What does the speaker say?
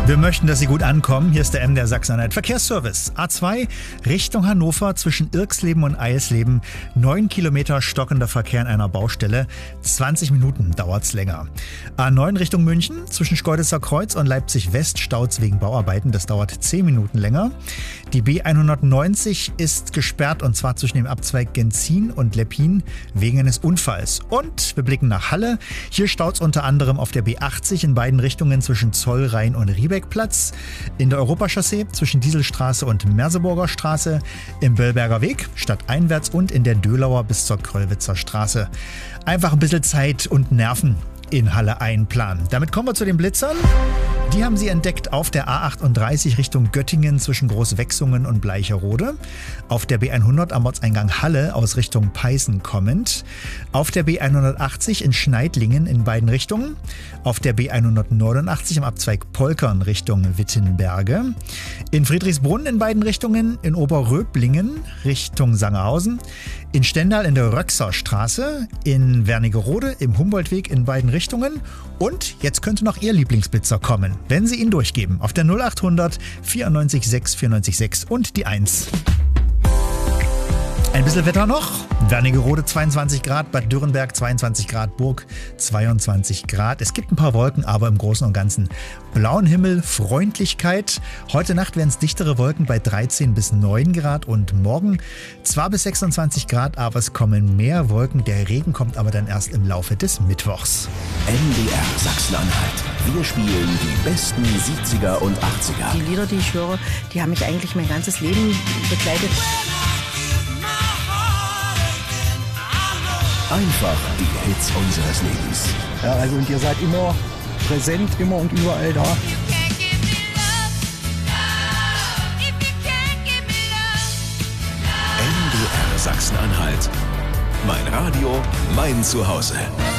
Wir möchten, dass Sie gut ankommen. Hier ist der MDR Sachsen-Anhalt Verkehrsservice. A2 Richtung Hannover zwischen Irksleben und Eilsleben. 9 Kilometer stockender Verkehr in einer Baustelle. 20 Minuten dauert's länger. A9 Richtung München zwischen Schkeuditzer Kreuz und Leipzig West staut's wegen Bauarbeiten. Das dauert 10 Minuten länger. Die B190 ist gesperrt und zwar zwischen dem Abzweig Genzin und Leppin wegen eines Unfalls. Und wir blicken nach Halle. Hier staut's unter anderem auf der B80 in beiden Richtungen zwischen Zollrhein und Riebeckplatz, in der Europachaussee zwischen Dieselstraße und Merseburger Straße, im Böllberger Weg stadteinwärts und in der Dölauer bis zur Kröllwitzer Straße. Einfach ein bisschen Zeit und Nerven in Halle einplanen. Damit kommen wir zu den Blitzern. Die haben Sie entdeckt auf der A38 Richtung Göttingen zwischen Großwechsungen und Bleicherode, auf der B100 am Ortseingang Halle aus Richtung Peißen kommend, auf der B180 in Schneidlingen in beiden Richtungen, auf der B189 am Abzweig Polkern Richtung Wittenberge, in Friedrichsbrunn in beiden Richtungen, in Oberröblingen Richtung Sangerhausen, in Stendal in der Röxer Straße, in Wernigerode im Humboldtweg in beiden Richtungen und jetzt könnte noch Ihr Lieblingsblitzer kommen, wenn Sie ihn durchgeben auf der 0800 94 6 94 6 und die 1. Ein bisschen Wetter noch. Wernigerode 22 Grad, Bad Dürrenberg 22 Grad, Burg 22 Grad. Es gibt ein paar Wolken, aber im Großen und Ganzen blauen Himmel, Freundlichkeit. Heute Nacht werden es dichtere Wolken bei 13 bis 9 Grad und morgen zwar bis 26 Grad, aber es kommen mehr Wolken. Der Regen kommt aber dann erst im Laufe des Mittwochs. MDR Sachsen-Anhalt. Wir spielen die besten 70er und 80er. Die Lieder, die ich höre, die haben mich eigentlich mein ganzes Leben begleitet. Einfach die Hits unseres Lebens. Ja, also und ihr seid immer präsent, immer und überall da. MDR Sachsen-Anhalt. Mein Radio, mein Zuhause.